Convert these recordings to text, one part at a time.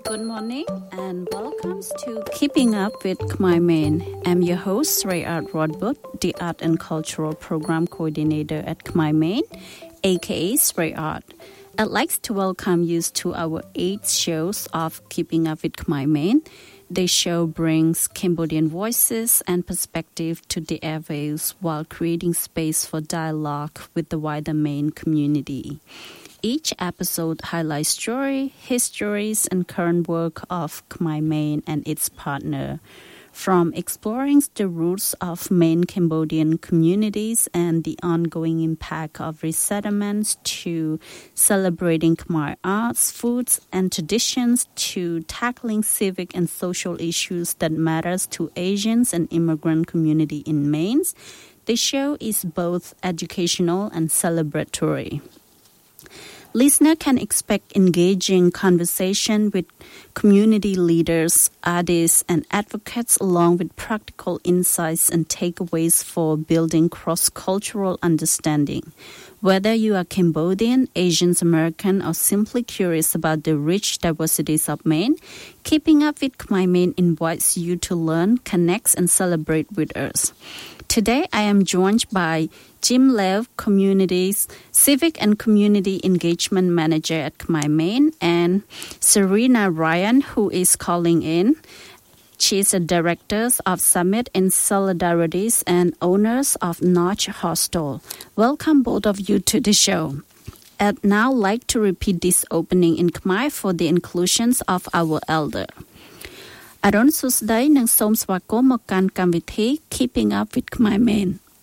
Good morning and welcome to Keeping Up with Khmer Main. I'm your host, Srayat Rodbut, the Art and Cultural Program Coordinator at Khmer Main, aka Srayat. I'd like to welcome you to our 8th shows of Keeping Up with Khmer Main. The show brings Cambodian voices and perspective to the airwaves while creating space for dialogue with the wider Main community. Each episode highlights story, histories, and current work of Khmer Main and its partner, from exploring the roots of Main Cambodian communities and the ongoing impact of resettlements to celebrating Khmer arts, foods, and traditions to tackling civic and social issues that matters to Asians and immigrant community in Maine. The show is both educational and celebratory. Listener can expect engaging conversation with community leaders, artists, and advocates along with practical insights and takeaways for building cross-cultural understanding. Whether you are Cambodian, Asian American, or simply curious about the rich diversities of Maine, Keeping Up with Khmer Main invites you to learn, connect, and celebrate with us. Today, I am joined by Jim Lev, Communities Civic and Community Engagement Manager at Khmer Main, and Serena Ryan, who is calling in. She is the Director of Summit in Solidarities and owners of Notch Hostel. Welcome both of you to the show. I'd now like to repeat this opening in Khmer for the inclusions of our elder. អរុនសួស្តីនិងសូមស្វាគមន៍មកកាន់កម្មវិធី Keeping Up with Khmer Main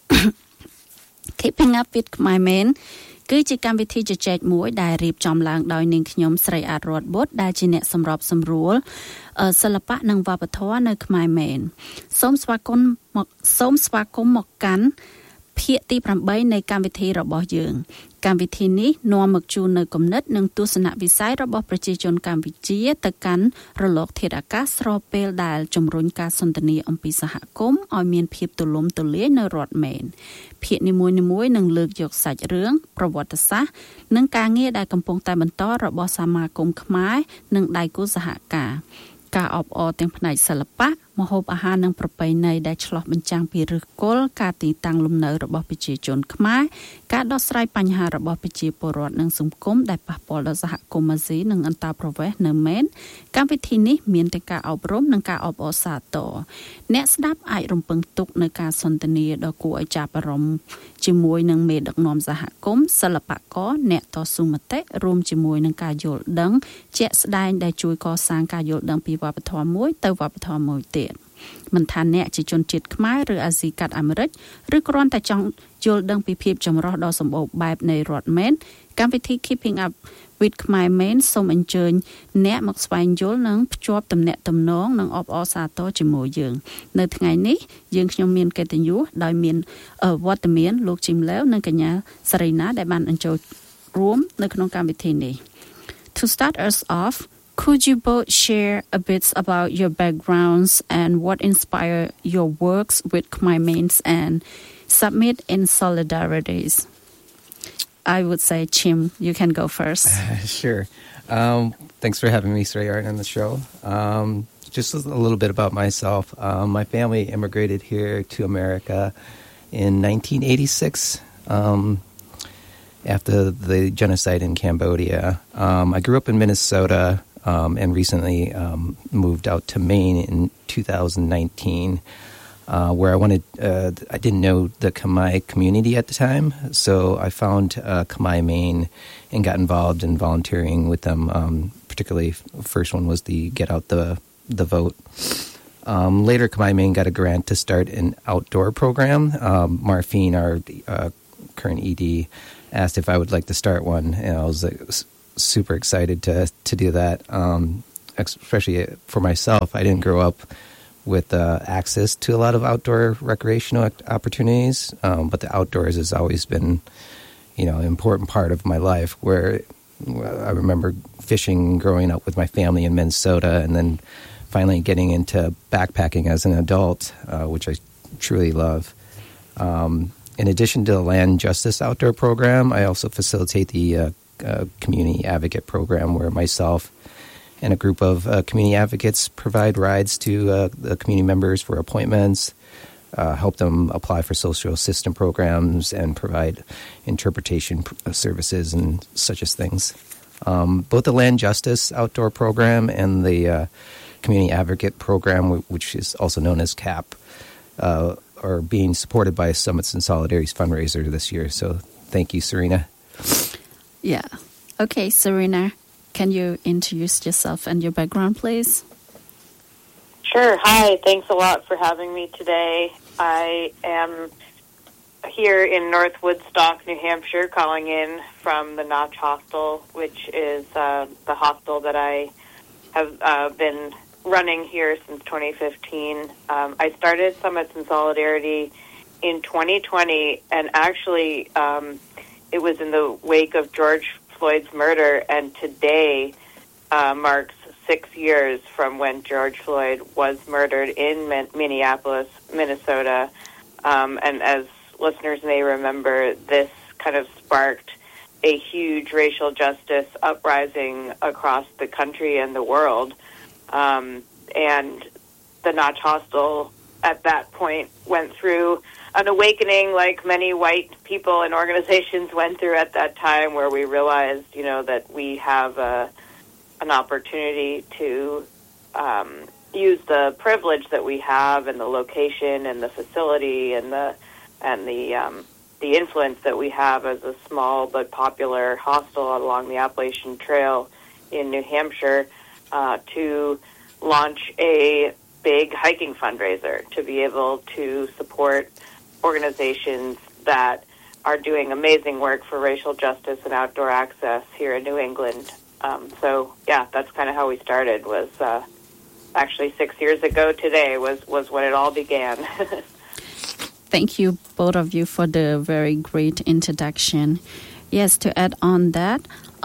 Keeping Up with Khmer Main គឺជាកម្មវិធីជជែកមួយដែលរៀបចំឡើងដោយនាងខ្ញុំស្រីអាតរតបុត្រដែលជាអ្នកសម្របសម្រួលសិល្បៈនិងវប្បធម៌នៅ Khmer Main សូមស្វាគមន៍មកកាន់ភាគទី8នៃកម្មវិធីរបស់យើងកម្មវិធីនេះនាំមកជូននៅគំនិតនិងទស្សនវិស័យរបស់ប្រជាជនកម្ពុជាទៅកាន់រលកធាតុអាកាសស្របពេលដែលជំរុញការសន្ទនាអំពីសហគមន៍ឲ្យមានភាពទូលំទូលាយនៅរដ្ឋមេនភាគនីមួយៗនឹងលើកយកសាច់រឿងប្រវត្តិសាស្ត្រនិងការងារដែលកំពុងតែបន្តរបស់សមាគមខ្មែរនិងដៃគូសហការអបអរទាំងផ្នែកសិល្បៈម្ហូបអាហារនិងប្រពៃណីដែលឆ្លុះបញ្ចាំងពីឫសគល់ការទីតាំងលំនៅរបស់ប្រជាជនខ្មែរការដោះស្រាយបញ្ហារបស់ប្រជាពលរដ្ឋនិងសង្គមដែលប៉ះពាល់ដល់សហគមន៍អាស៊ីនិងអន្តរប្រវេសន៍នៅមែនកម្មវិធីនេះមានទាំងការអប់រំនិងការអបអរសាទរអ្នកស្ដាប់អាចរំពឹងទុកនៅការសន្ទនាដ៏គួរឲ្យចាប់អារម្មណ៍ជាមួយនឹងមេដឹកនាំសហគមន៍សិល្បករអ្នកតស៊ូមតិរួមជាមួយនឹងការយល់ដឹងជាក់ស្ដែងដែលជួយកសាងការយល់ដឹងពីវប្បធម៌មួយទៅវប្បធម៌មួយទៀតមិនថាអ្នកជាជនជាតិខ្មែរឬអាស៊ីកាត់អាមេរិកឬគ្រាន់តែចង់យល់ដឹងពីភាពចម្រុះដ៏សម្បូរបែបនៃរដ្ឋមែនកម្មវិធី Keeping Up with Khmer Main សូមអញ្ជើញអ្នកមកស្វែងយល់និងភ្ជាប់ទំនាក់ទំនងនិងអបអរសាទរជាមួយយើងនៅថ្ងៃនេះយើងខ្ញុំមានកិត្តិយសដោយមានវត្តមានលោកជីមឡេវនិងកញ្ញាសេរីណាដែលបានអញ្ជើញរួមនៅក្នុងកម្មវិធីនេះ To start us off, could you both share a bit about your backgrounds and what inspired your works with Khmer Main and Summit in Solidarities? I would say, Chim, you can go first. Sure. Thanks for having me, Srayat, on the show. Just a little bit about myself. My family immigrated here to America in 1986 after the genocide in Cambodia. I grew up in Minnesota and recently moved out to Maine in 2019. Where I didn't know the Khmer community at the time, so I found Khmer Main and got involved in volunteering with them. Particularly, first one was the Get Out the Vote. Later, Khmer Main got a grant to start an outdoor program. Marfine, our current ED, asked if I would like to start one, and I was super excited to do that. Especially for myself, I didn't grow up with access to a lot of outdoor recreational opportunities, but the outdoors has always been, an important part of my life. Where I remember fishing growing up with my family in Minnesota, and then finally getting into backpacking as an adult, which I truly love. In addition to the Land Justice Outdoor Program, I also facilitate the Community Advocate Program, where myself and a group of community advocates provide rides to the community members for appointments, help them apply for social assistance programs, and provide interpretation services and such as things. Both the Land Justice Outdoor Program and the Community Advocate Program, which is also known as CAP, are being supported by Summits and Solidarity's fundraiser this year. So thank you, Serena. Yeah. Okay, Serena, can you introduce yourself and your background, please? Sure. Hi. Thanks a lot for having me today. I am here in North Woodstock, New Hampshire, calling in from the Notch Hostel, which is the hostel that I have been running here since 2015. I started Summits in Solidarity in 2020, and actually it was in the wake of George Floyd's murder, and today marks 6 years from when George Floyd was murdered in Minneapolis, Minnesota. And as listeners may remember, this kind of sparked a huge racial justice uprising across the country and the world. And the Notch Hostel at that point went through an awakening like many white people and organizations went through at that time, where we realized, that we have an opportunity to use the privilege that we have and the location and the facility and the influence that we have as a small but popular hostel along the Appalachian Trail in New Hampshire to launch a big hiking fundraiser to be able to support organizations that are doing amazing work for racial justice and outdoor access here in New England. That's kind of how we started, was actually 6 years ago today was when it all began. Thank you, both of you, for the very great introduction. Yes, to add on that,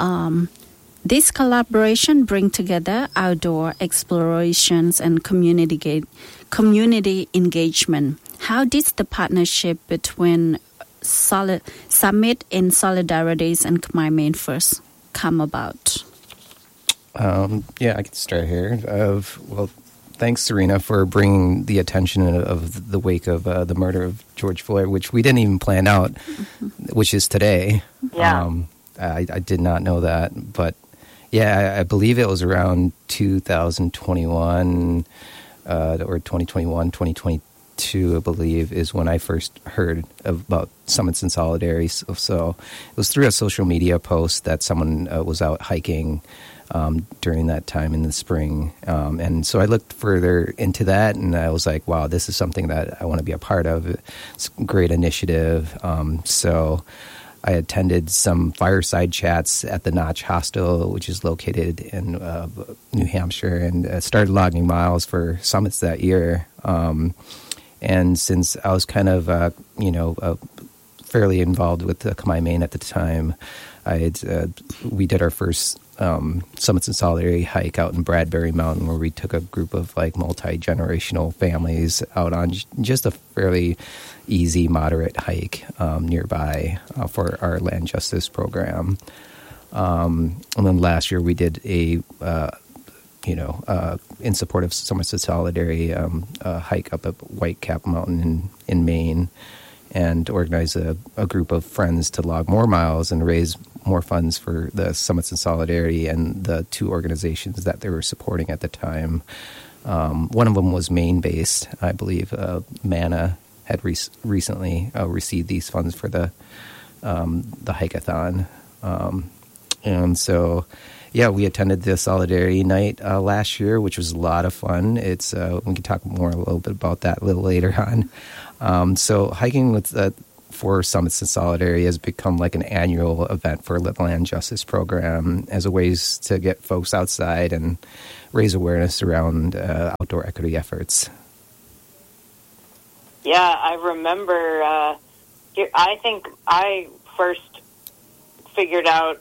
this collaboration brings together outdoor explorations and community engagement. How did the partnership between Summit in Solidarities and Khmer Main first come about? I can start here. Thanks, Serena, for bringing the attention of the wake of the murder of George Floyd, which we didn't even plan out, which is today. Yeah. I did not know that, but I believe it was around 2021 or 2021, 2022, I believe, is when I first heard about Summits in Solidarity. So it was through a social media post that someone was out hiking during that time in the spring. And so I looked further into that, and I was like, wow, this is something that I want to be a part of. It's a great initiative. So I attended some fireside chats at the Notch Hostel, which is located in New Hampshire, and started logging miles for Summits that year. And since I was kind of, fairly involved with the Khmer Main at the time, we did our first Summits in Solidarity hike out in Bradbury Mountain, where we took a group of multi-generational families out on just a fairly easy, moderate hike nearby for our land justice program. And then last year we did in support of Summits in Solidarity, hike up at Whitecap Mountain in Maine, and organize a group of friends to log more miles and raise more funds for the Summits in Solidarity and the two organizations that they were supporting at the time. One of them was Maine-based, I believe. MANA had recently received these funds for the hike-a-thon. And so, we attended the Solidarity Night last year, which was a lot of fun. It's we can talk a little bit about that a little later on. So hiking for Summits in Solidarity has become like an annual event for the Land Justice Program as a ways to get folks outside and raise awareness around outdoor equity efforts. Yeah, I remember. I think I first figured out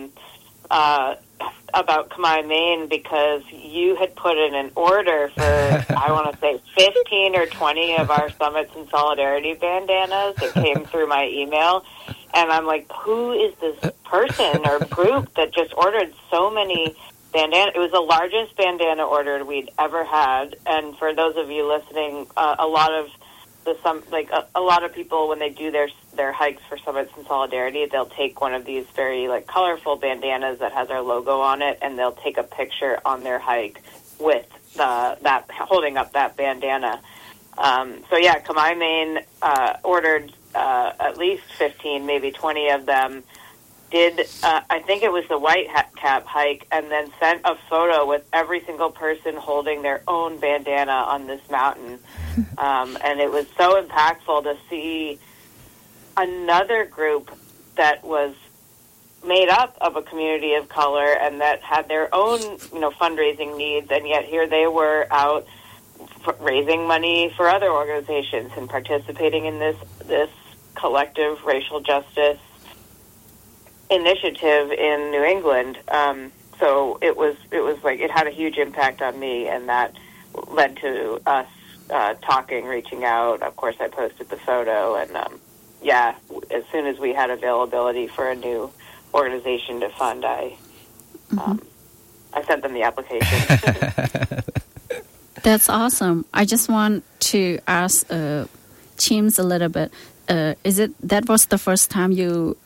about Khmer Main because you had put in an order for, I want to say, 15 or 20 of our Summits in Solidarity bandanas that came through my email. And I'm like, who is this person or group that just ordered so many bandana. It was the largest bandana order we'd ever had. And for those of you listening, a lot of people, when they do their hikes for Summits in Solidarity, they'll take one of these very colorful bandanas that has our logo on it, and they'll take a picture on their hike with that holding up that bandana. Kamai Maine ordered at least 15, maybe 20 of them. Did I think it was the White Cap hike, and then sent a photo with every single person holding their own bandana on this mountain. And it was so impactful to see another group that was made up of a community of color and that had their own, fundraising needs, and yet here they were out raising money for other organizations and participating in this collective racial justice initiative in New England. So it was it had a huge impact on me, and that led to us reaching out. Of course, I posted the photo, and as soon as we had availability for a new organization to fund, I sent them the application. That's awesome. I just want to ask Chims a little bit. That was the first time you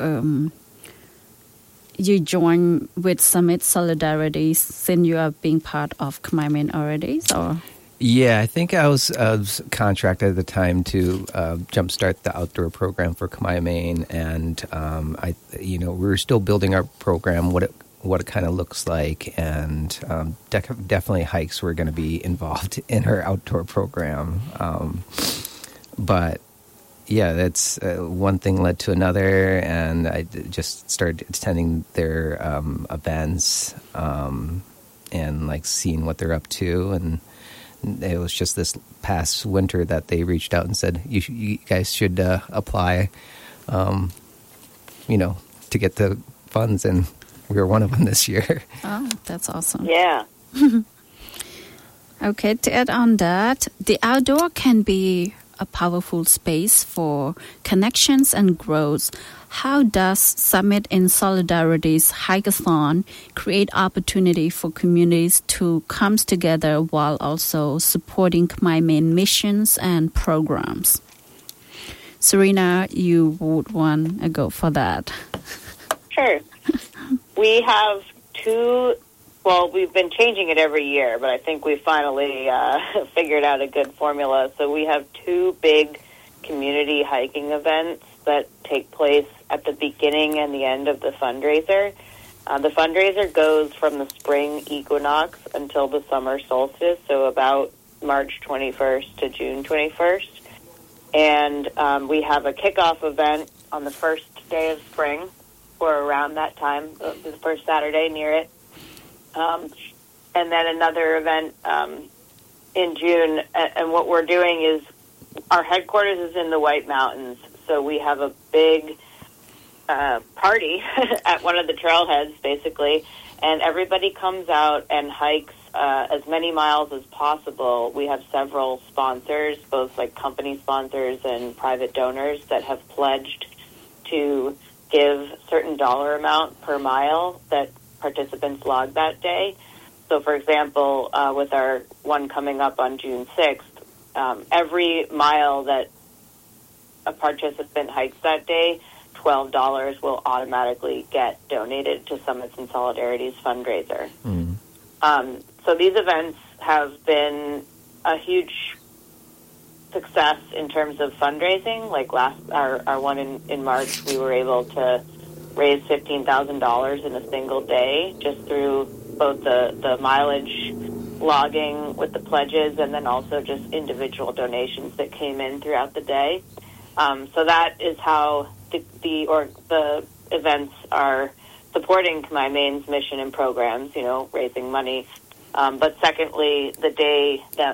joined with Summit Solidarity since you are being part of Khmer Maine already, or? Yeah, I think I was contracted at the time to jumpstart the outdoor program for Khmer Maine, and we were still building our program, what it kind of looks like, and definitely hikes were going to be involved in our outdoor program. But yeah, that's one thing led to another, and I just started attending their events and seeing what they're up to, and it was just this past winter that they reached out and said, you guys should apply, to get the funds, and we were one of them this year. Oh, that's awesome. Yeah. Okay, to add on that, the outdoor can be a powerful space for connections and growth. How does Summit in Solidarity's Hike-a-thon create opportunity for communities to come together while also supporting Khmer Maine missions and programs? Serena, you would want to go for that. Sure. We have we've been changing it every year, but I think we finally figured out a good formula. So we have 2 big community hiking events that take place at the beginning and the end of the fundraiser. The fundraiser goes from the spring equinox until the summer solstice, so about March 21st to June 21st. And we have a kickoff event on the first day of spring, or around that time, the first Saturday near it. And then another event in June. And what we're doing is our headquarters is in the White Mountains, so we have a big party at one of the trailheads, basically, and everybody comes out and hikes as many miles as possible. We have several sponsors, both company sponsors and private donors, that have pledged to give certain dollar amount per mile that participants log that day. So, for example, with our one coming up on June 6th, every mile that a participant hikes that day, $12 will automatically get donated to Summits in Solidarity's fundraiser. So these events have been a huge success in terms of fundraising. Our one in March, we were able to raise $15,000 in a single day just through both the mileage logging with the pledges and then also just individual donations that came in throughout the day. So that is how the events are supporting Khmer Maine's mission and programs, raising money. But secondly, the day that